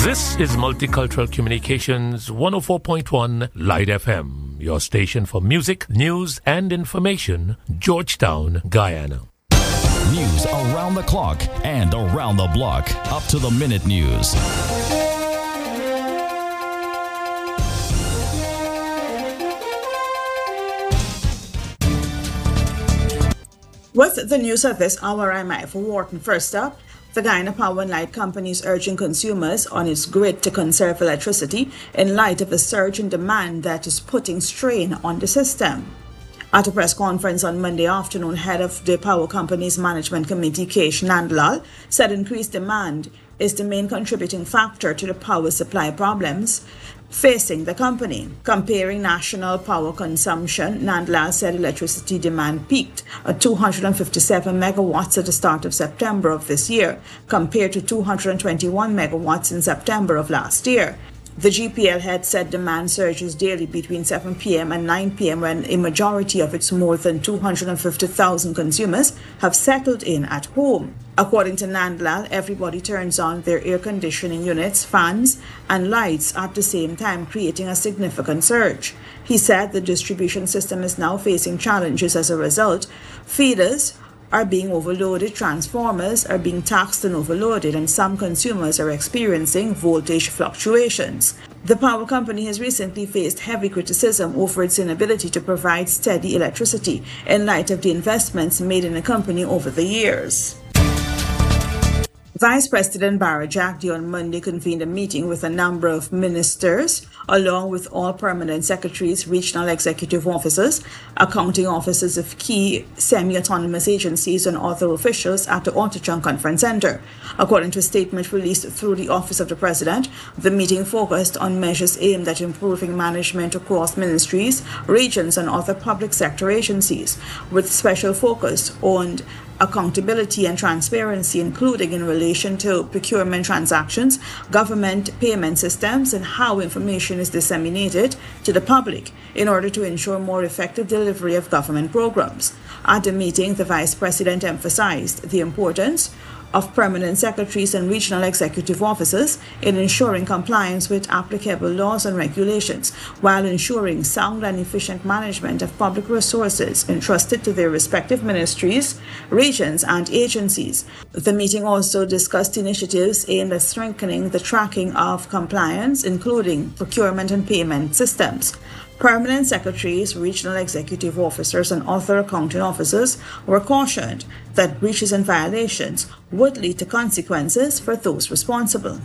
This is Multicultural Communications 104.1 Light FM, your station for music, news, and information, Georgetown, Guyana. News around the clock and around the block. Up to the minute news. With the news of this hour, I'm Michael Wharton. First up, the Guyana Power and Light Company is urging consumers on its grid to conserve electricity in light of a surge in demand that is putting strain on the system. At a press conference on Monday afternoon, head of the power company's management committee, Kesh Nandlal, said increased demand is the main contributing factor to the power supply problems facing the company. Comparing national power consumption, Nandlal said electricity demand peaked at 257 megawatts at the start of September of this year, compared to 221 megawatts in September of last year. The GPL head said demand surges daily between 7 p.m. and 9 p.m. when a majority of its more than 250,000 consumers have settled in at home. According to Nandlal, everybody turns on their air conditioning units, fans, and lights at the same time, creating a significant surge. He said the distribution system is now facing challenges as a result. Feeders are being overloaded, transformers are being taxed and overloaded, and some consumers are experiencing voltage fluctuations. The power company has recently faced heavy criticism over its inability to provide steady electricity in light of the investments made in the company over the years. Vice President Barra Jagdeo on Monday convened a meeting with a number of ministers, along with all permanent secretaries, regional executive officers, accounting officers of key semi-autonomous agencies, and other officials at the Otachang Conference Center. According to a statement released through the Office of the President, the meeting focused on measures aimed at improving management across ministries, regions, and other public sector agencies, with special focus on accountability and transparency, including in relation to procurement transactions, government payment systems, and how information is disseminated to the public in order to ensure more effective delivery of government programs. At the meeting, the Vice President emphasized the importance of permanent secretaries and regional executive officers in ensuring compliance with applicable laws and regulations, while ensuring sound and efficient management of public resources entrusted to their respective ministries, regions, and agencies. The meeting also discussed initiatives aimed at strengthening the tracking of compliance, including procurement and payment systems. Permanent secretaries, regional executive officers, and other accounting officers were cautioned that breaches and violations would lead to consequences for those responsible.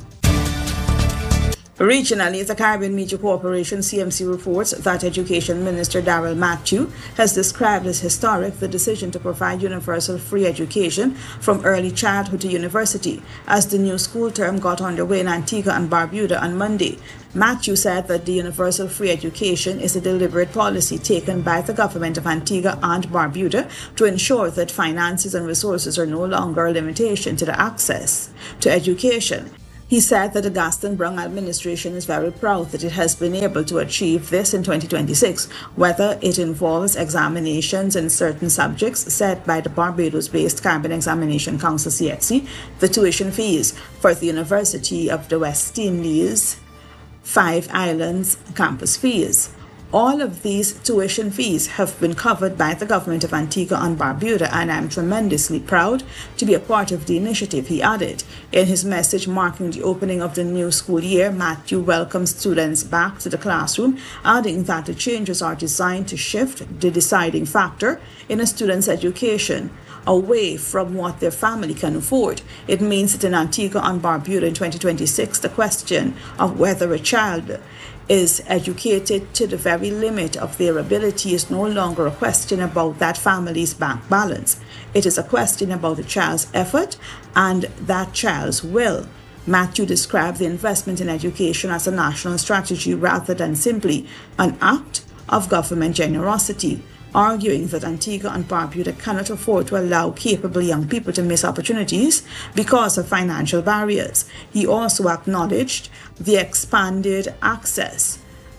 Regionally, the Caribbean Media Corporation CMC reports that Education Minister Darrell Matthew has described as historic the decision to provide universal free education from early childhood to university as the new school term got underway in Antigua and Barbuda on Monday. Matthew said that the universal free education is a deliberate policy taken by the government of Antigua and Barbuda to ensure that finances and resources are no longer a limitation to the access to education. He said that the Gaston Browne administration is very proud that it has been able to achieve this in 2026, whether it involves examinations in certain subjects set by the Barbados-based Caribbean Examination Council CXC, the tuition fees for the University of the West Indies, Five Islands campus fees. All of these tuition fees have been covered by the government of Antigua and Barbuda, and I'm tremendously proud to be a part of the initiative, he added. In his message marking the opening of the new school year, Matthew welcomed students back to the classroom, adding that the changes are designed to shift the deciding factor in a student's education away from what their family can afford. It means that in Antigua and Barbuda in 2026, the question of whether a child is educated to the very limit of their ability is no longer a question about that family's bank balance. It is a question about the child's effort and that child's will. Matthew described the investment in education as a national strategy rather than simply an act of government generosity, arguing that Antigua and Barbuda cannot afford to allow capable young people to miss opportunities because of financial barriers. He also acknowledged the expanded access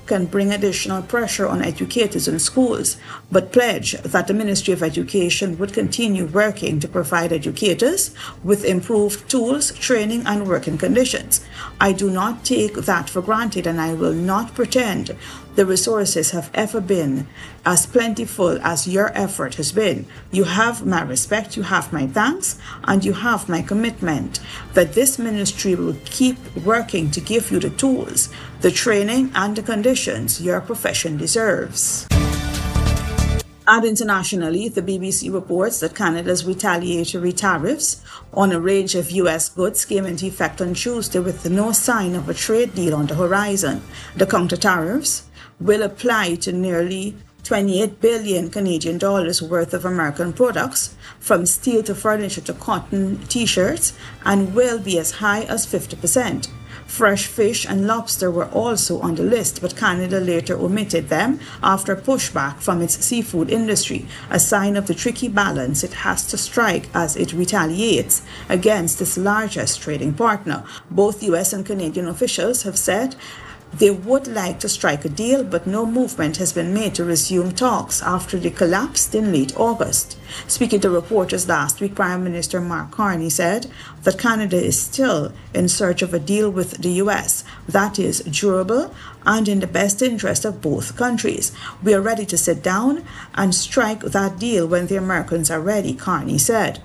can bring additional pressure on educators and schools, but pledged that the Ministry of Education would continue working to provide educators with improved tools, training, and working conditions. I do not take that for granted, and I will not pretend the resources have ever been as plentiful as your effort has been. You have my respect, you have my thanks, and you have my commitment that this ministry will keep working to give you the tools, the training, and the conditions your profession deserves. And internationally, the BBC reports that Canada's retaliatory tariffs on a range of U.S. goods came into effect on Tuesday with no sign of a trade deal on the horizon. The counter-tariffs will apply to nearly 28 billion Canadian dollars worth of American products, from steel to furniture to cotton t-shirts, and will be as high as 50%. Fresh fish and lobster were also on the list, but Canada later omitted them after pushback from its seafood industry, a sign of the tricky balance it has to strike as it retaliates against its largest trading partner. Both U.S. and Canadian officials have said they would like to strike a deal, but no movement has been made to resume talks after they collapsed in late August. Speaking to reporters last week, Prime Minister Mark Carney said that Canada is still in search of a deal with the U.S. that is durable and in the best interest of both countries. We are ready to sit down and strike that deal when the Americans are ready, Carney said.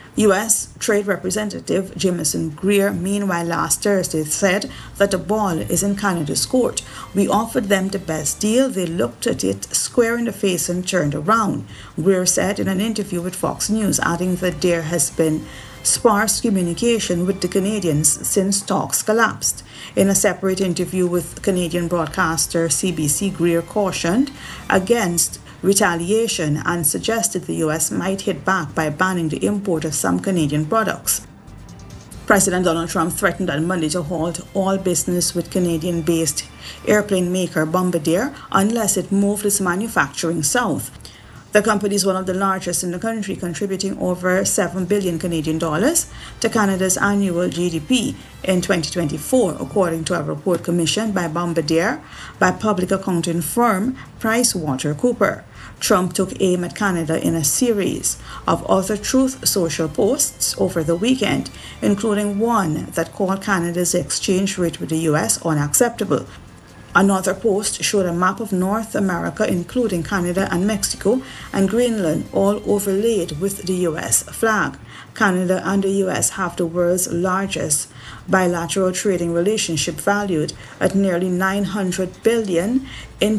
U.S. Trade Representative Jameson Greer, meanwhile, last Thursday said that the ball is in Canada's court. We offered them the best deal. They looked at it square in the face and turned around, Greer said in an interview with Fox News, adding that there has been sparse communication with the Canadians since talks collapsed. In a separate interview with Canadian broadcaster CBC, Greer cautioned against retaliation and suggested the U.S. might hit back by banning the import of some Canadian products. President Donald Trump threatened on Monday to halt all business with Canadian-based airplane maker Bombardier unless it moved its manufacturing south. The company is one of the largest in the country, contributing over 7 billion Canadian dollars to Canada's annual GDP in 2024, according to a report commissioned by Bombardier by public accounting firm PricewaterhouseCoopers. Trump took aim at Canada in a series of other Truth Social posts over the weekend, including one that called Canada's exchange rate with the U.S. unacceptable. Another post showed a map of North America, including Canada and Mexico and Greenland, all overlaid with the U.S. flag. Canada and the U.S. have the world's largest bilateral trading relationship, valued at nearly $900 billion in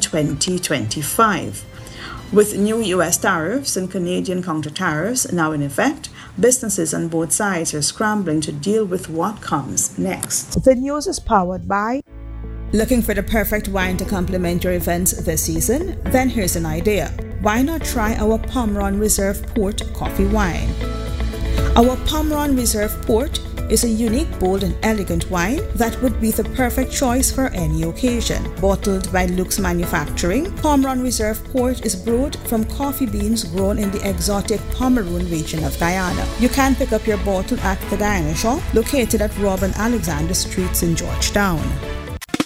2025. With new U.S. tariffs and Canadian counter-tariffs now in effect, businesses on both sides are scrambling to deal with what comes next. The news is powered by... Looking for the perfect wine to complement your events this season? Then here's an idea. Why not try our Pomerol Reserve Port coffee wine? Our Pomerol Reserve Port is a unique, bold, and elegant wine that would be the perfect choice for any occasion. Bottled by Luke's Manufacturing, Pomerol Reserve Port is brewed from coffee beans grown in the exotic Pomeroon region of Guyana. You can pick up your bottle at the Guyana Shop, located at Robin Alexander Streets in Georgetown.